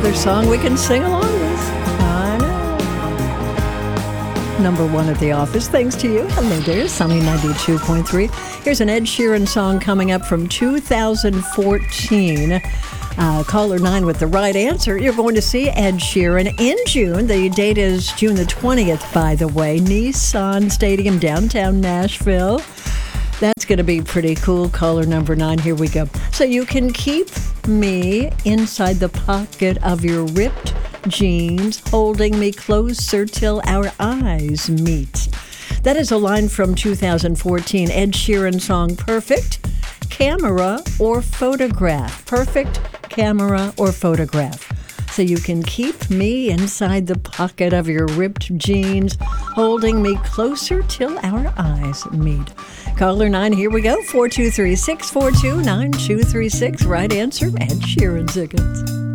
another song we can sing along with. I know. Number one at the office, thanks to you. Hello there, Sunny 92.3. Here's an Ed Sheeran song coming up from 2014. Caller 9 with the right answer. You're going to see Ed Sheeran in June. The date is June the 20th, by the way. Nissan Stadium, downtown Nashville. That's going to be pretty cool. Caller number 9, here we go. So you can keep me inside the pocket of your ripped jeans, holding me closer till our eyes meet. That is a line from 2014 Ed Sheeran song, Perfect Camera or Photograph. Perfect Camera or Photograph. So you can keep me inside the pocket of your ripped jeans, holding me closer till our eyes meet. Caller 9, here we go. 423-642-9236. Right answer, Ed Sheeran tickets.